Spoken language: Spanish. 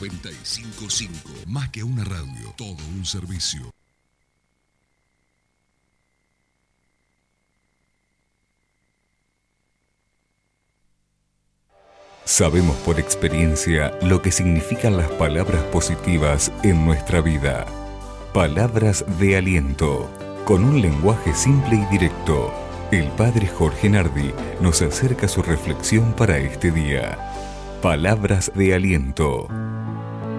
955, más que una radio, todo un servicio. Sabemos por experiencia lo que significan las palabras positivas en nuestra vida. Palabras de aliento, con un lenguaje simple y directo. El padre Jorge Nardi nos acerca su reflexión para este día. Palabras de aliento.